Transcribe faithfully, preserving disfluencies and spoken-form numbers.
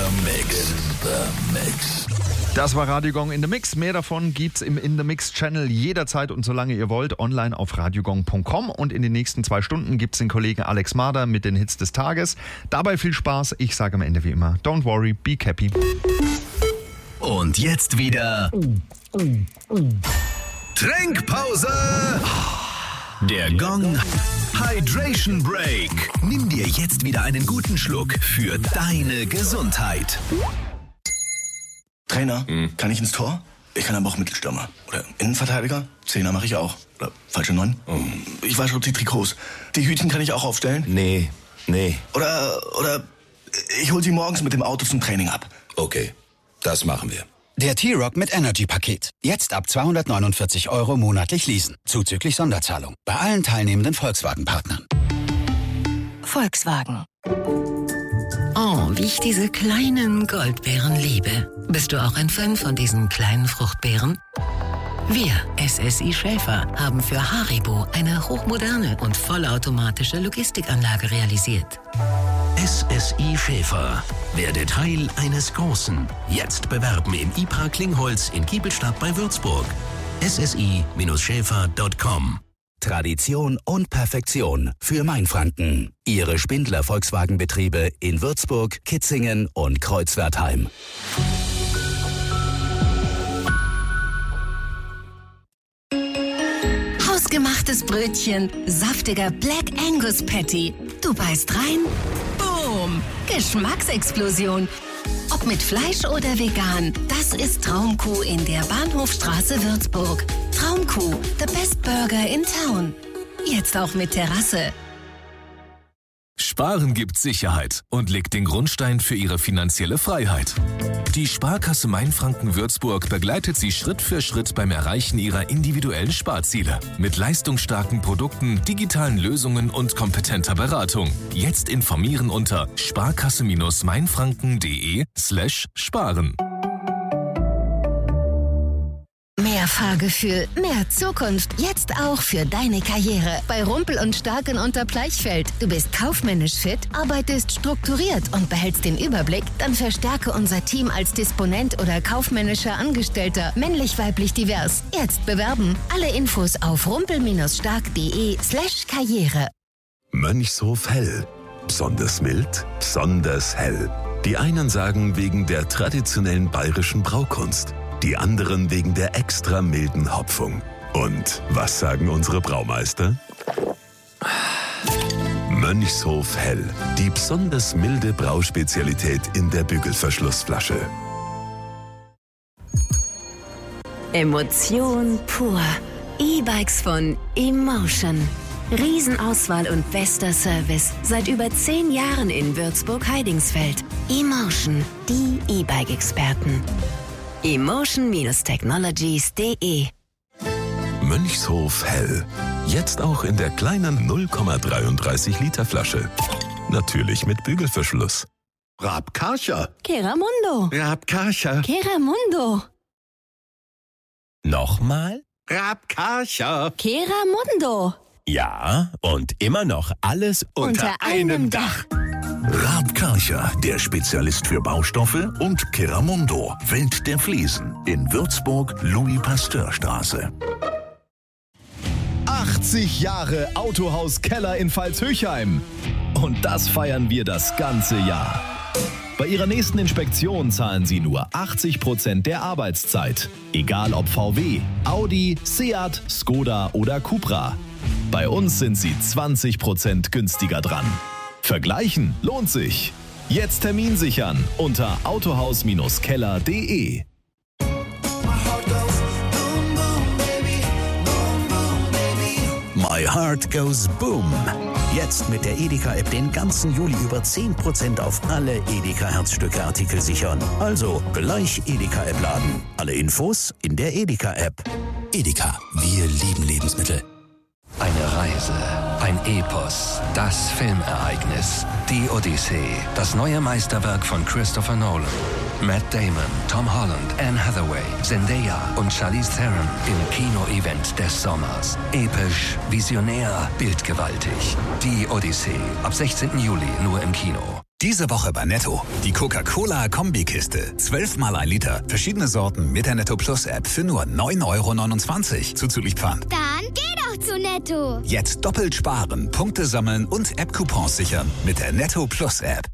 the Mix. In the Mix. Das war Radio Gong in the Mix. Mehr davon gibt's im In the Mix Channel jederzeit und solange ihr wollt online auf radiogong punkt com. Und in den nächsten zwei Stunden gibt's den Kollegen Alex Marder mit den Hits des Tages. Dabei viel Spaß. Ich sage am Ende wie immer, don't worry, be happy. Und jetzt wieder Trinkpause. Der Gong Hydration Break. Nimm dir jetzt wieder einen guten Schluck für deine Gesundheit. Trainer, hm. kann ich ins Tor? Ich kann aber auch Mittelstürmer. Oder Innenverteidiger? Zehner mache ich auch. Oder falsche Neun? Oh. Ich wasche die Trikots. Die Hütchen kann ich auch aufstellen? Nee, nee. Oder, oder ich hol sie morgens mit dem Auto zum Training ab. Okay, das machen wir. Der T-Rock mit Energy-Paket. Jetzt ab zweihundertneunundvierzig Euro monatlich leasen. Zuzüglich Sonderzahlung. Bei allen teilnehmenden Volkswagen-Partnern. Volkswagen. Oh, wie ich diese kleinen Goldbeeren liebe. Bist du auch ein Fan von diesen kleinen Fruchtbeeren? Wir, S S I Schäfer, haben für Haribo eine hochmoderne und vollautomatische Logistikanlage realisiert. S S I Schäfer. Werde Teil eines Großen. Jetzt bewerben im I P R A Klingholz in Kiebelstadt bei Würzburg. S S I Schäfer punkt com. Tradition und Perfektion für Mainfranken. Ihre Spindler Volkswagenbetriebe in Würzburg, Kitzingen und Kreuzwertheim. Hausgemachtes Brötchen, saftiger Black Angus Patty. Du beißt rein, boom, Geschmacksexplosion. Ob mit Fleisch oder vegan, das ist Traumkuh in der Bahnhofstraße Würzburg. Traumkuh, the best burger in town. Jetzt auch mit Terrasse. Sparen gibt Sicherheit und legt den Grundstein für Ihre finanzielle Freiheit. Die Sparkasse Mainfranken-Würzburg begleitet Sie Schritt für Schritt beim Erreichen Ihrer individuellen Sparziele. Mit leistungsstarken Produkten, digitalen Lösungen und kompetenter Beratung. Jetzt informieren unter sparkasse-mainfranken.de slash sparen. Mehr Fahrgefühl, mehr Zukunft, jetzt auch für deine Karriere. Bei Rumpel und Stark in Unterbleichfeld. Du bist kaufmännisch fit, arbeitest strukturiert und behältst den Überblick? Dann verstärke unser Team als Disponent oder kaufmännischer Angestellter, männlich-weiblich divers. Jetzt bewerben. Alle Infos auf rumpel-stark.de slash Karriere. Mönchshof Hell. Besonders mild, besonders hell. Die einen sagen wegen der traditionellen bayerischen Braukunst. Die anderen wegen der extra milden Hopfung. Und was sagen unsere Braumeister? Mönchshof Hell. Die besonders milde Brauspezialität in der Bügelverschlussflasche. Emotion pur. E-Bikes von Emotion. Riesenauswahl und bester Service. Seit über zehn Jahren in Würzburg-Heidingsfeld. Emotion, die E-Bike-Experten. emotion Technologies punkt de Mönchshof Hell. Jetzt auch in der kleinen null Komma dreiunddreißig Liter Flasche. Natürlich mit Bügelverschluss. Rabkarcher. Keramundo. Rabkarcher. Keramundo. Nochmal? Rabkarcher. Keramundo. Ja, und immer noch alles unter, unter einem Dach. Raab Karcher, der Spezialist für Baustoffe, und Keramundo, Welt der Fliesen, in Würzburg, Louis-Pasteur-Straße. achtzig Jahre Autohaus Keller in Pfalz-Höchheim. Und das feiern wir das ganze Jahr. Bei Ihrer nächsten Inspektion zahlen Sie nur achtzig Prozent der Arbeitszeit. Egal ob V W, Audi, Seat, Skoda oder Cupra. Bei uns sind Sie zwanzig Prozent günstiger dran. Vergleichen lohnt sich. Jetzt Termin sichern unter autohaus-keller punkt de. My Heart Goes Boom. Jetzt mit der Edeka-App den ganzen Juli über zehn Prozent auf alle Edeka-Herzstücke-Artikel sichern. Also gleich Edeka-App laden. Alle Infos in der Edeka-App. Edeka, wir lieben Lebensmittel. Eine Reise, ein Epos, das Filmereignis, die Odyssee, das neue Meisterwerk von Christopher Nolan. Matt Damon, Tom Holland, Anne Hathaway, Zendaya und Charlize Theron im Kino-Event des Sommers. Episch, visionär, bildgewaltig. Die Odyssee, ab sechzehnten Juli nur im Kino. Diese Woche bei Netto. Die Coca-Cola-Kombikiste. zwölf mal ein Liter. Verschiedene Sorten mit der Netto Plus App für nur neun Euro neunundzwanzig. Zuzüglich Pfand. Dann geh doch zu Netto. Jetzt doppelt sparen, Punkte sammeln und App-Coupons sichern mit der Netto Plus App.